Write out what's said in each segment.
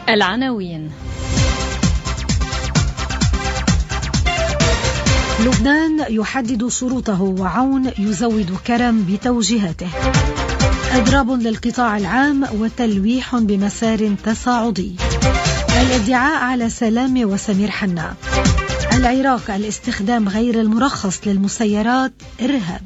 العناوين. لبنان يحدد شروطه وعون يزود كرم بتوجيهاته. إضراب للقطاع العام وتلويح بمسار تصاعدي. الادعاء على سلامة وسمير حنا. العراق الاستخدام غير المرخص للمسيرات إرهاب.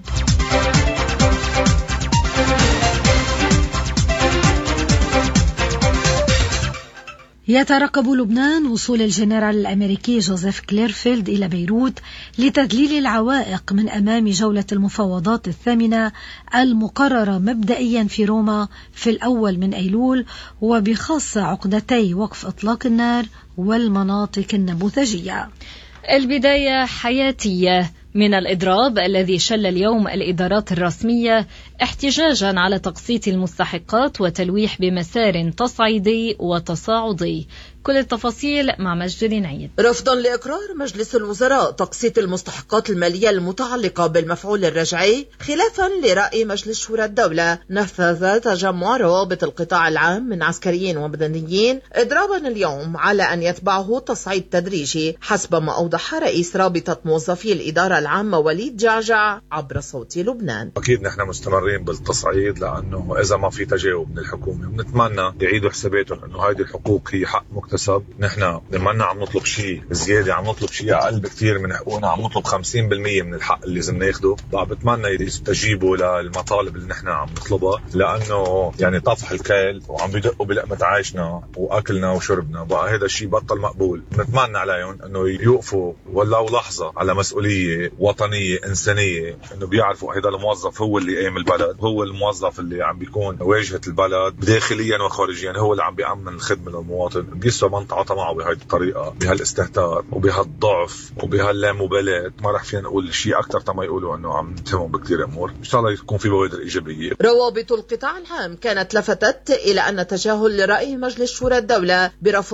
يترقب لبنان وصول الجنرال الأمريكي جوزيف كليرفيلد إلى بيروت لتذليل العوائق من أمام جولة المفاوضات الثامنة المقررة مبدئيا في روما في الأول من أيلول، وبخاصة عقدتي وقف إطلاق النار والمناطق النموذجية. البداية حياتية من الإضراب الذي شل اليوم الإدارات الرسمية احتجاجا على تقسيط المستحقات وتلويح بمسار تصعيدي وتصاعدي. كل التفاصيل مع مجد نعيد. رفضا لإقرار مجلس الوزراء تقسيط المستحقات المالية المتعلقة بالمفعول الرجعي خلافا لرأي مجلس شورى الدولة، نفذ تجمع روابط القطاع العام من عسكريين ومدنيين إضرابا اليوم على أن يتبعه تصعيد تدريجي حسب ما أوضح رئيس رابطة موظفي الإدارة العامة وليد جعجع عبر صوت لبنان. أكيد نحن مستمرين بالتصعيد، لأنه إذا ما في تجاوب من الحكومة بنتمنى يعيدوا حساباتهم أنه هذه الحقوق هي حق مكتسب. نحن لما عم نطلب شيء زيادة، عم نطلب شيء أقل بكثير من حقوقنا، عم نطلب 50% من الحق اللي لازم ناخده. بتمنى يستجيبوا للمطالب اللي نحن عم نطلبها، لأنه يعني طفح الكيل وعم بيدقوا بلقمة عيشنا وأكلنا وشربنا. بقى هذا الشيء بطل مقبول. نتمنى عليهم أنه يوقفوا ولو لحظة على مسؤولية وطنية إنسانية، أنه بيعرفوا هذا الموظف هو اللي قام البلد، هو الموظف اللي عم بيكون واجهة البلد داخليا وخارجيا، هو اللي عم بيأمن الخدمة للمواطن. بيسوى من تعاطى معه بهذه الطريقة، بهالاستهتار وبهالضعف وبهاللامبالاة. ما رح فينا نقول شيء أكثر تما يقولوا أنه عم نتهمهم بكثير أمور. إن شاء الله يكون في بوادر إيجابية. روابط القطاع العام كانت لفتت إلى أن تجاهل رأي مجلس شورى الدولة برفض